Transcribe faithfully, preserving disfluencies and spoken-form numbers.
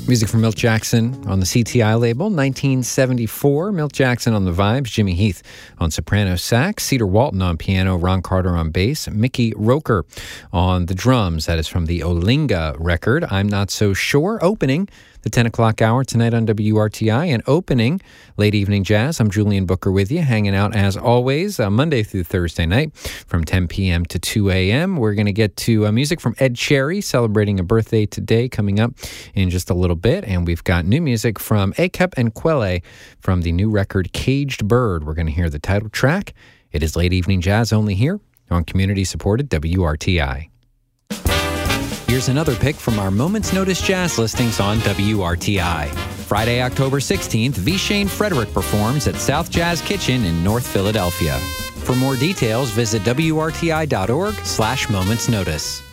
Music from Milt Jackson on the C T I label, nineteen seventy-four. Milt Jackson on the vibes, Jimmy Heath on soprano sax, Cedar Walton on piano, Ron Carter on bass, Mickey Roker on the drums. That is from the Olinga record, I'm Not So Sure. Opening the ten o'clock hour tonight on W R T I, and opening Late Evening Jazz. I'm Julian Booker with you, hanging out as always, uh, Monday through Thursday night from ten p.m. to two a.m. We're going to get to uh, music from Ed Cherry, celebrating a birthday today, coming up in just a little bit. And we've got new music from Akep and Quelle from the new record Caged Bird. We're going to hear the title track. It is Late Evening Jazz only here on community-supported W R T I. Here's another pick from our Moments Notice Jazz listings on W R T I. Friday, October sixteenth, V. Shane Frederick performs at South Jazz Kitchen in North Philadelphia. For more details, visit W R T I dot org slash Moments Notice.